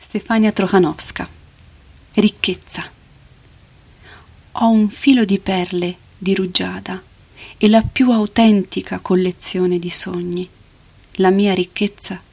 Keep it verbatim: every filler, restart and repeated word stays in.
Stefania Trochanowska. Ricchezza. Ho un filo di perle di rugiada e la più autentica collezione di sogni. La mia ricchezza